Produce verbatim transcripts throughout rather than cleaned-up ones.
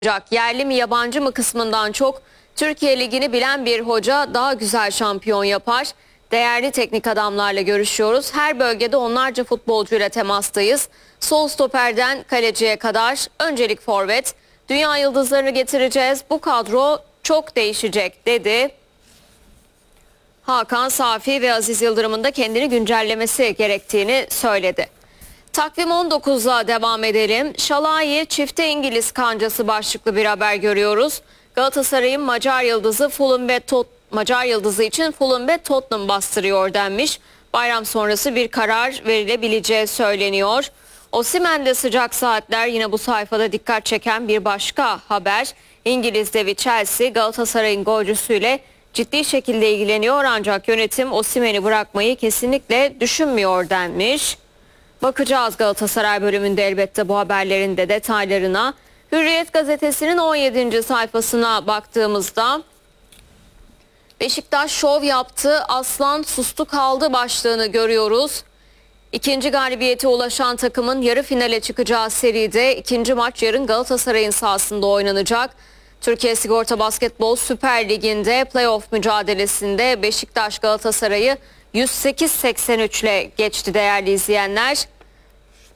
Yerli mi yabancı mı kısmından çok Türkiye Ligi'ni bilen bir hoca daha güzel şampiyon yapar. Değerli teknik adamlarla görüşüyoruz. Her bölgede onlarca futbolcuyla temastayız. Sol stoperden kaleciye kadar öncelik forvet. Dünya yıldızlarını getireceğiz. Bu kadro çok değişecek dedi. Hakan Safi ve Aziz Yıldırım'ın da kendini güncellemesi gerektiğini söyledi. Takvim on dokuz'a devam edelim. Şalai çifte İngiliz kancası başlıklı bir haber görüyoruz. Galatasaray'ın Macar yıldızı Fulham ve Tot Macar yıldızı için Fulham ve Tottenham bastırıyor denmiş. Bayram sonrası bir karar verilebileceği söyleniyor. Osimhen'de sıcak saatler yine bu sayfada dikkat çeken bir başka haber. İngiliz devi Chelsea Galatasaray'ın golcüsüyle ciddi şekilde ilgileniyor ancak yönetim Osimhen'i bırakmayı kesinlikle düşünmüyor denmiş. Bakacağız Galatasaray bölümünde elbette bu haberlerin de detaylarına. Hürriyet gazetesinin on yedinci sayfasına baktığımızda Beşiktaş şov yaptı, Aslan sustu kaldı başlığını görüyoruz. İkinci galibiyete ulaşan takımın yarı finale çıkacağı seride ikinci maç yarın Galatasaray'ın sahasında oynanacak. Türkiye Sigorta Basketbol Süper Ligi'nde playoff mücadelesinde Beşiktaş Galatasaray'ı yüz sekiz seksen üç ile geçti değerli izleyenler.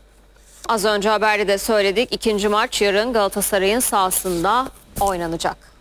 Az önce haberde de söyledik. İkinci maç yarın Galatasaray'ın sahasında oynanacak.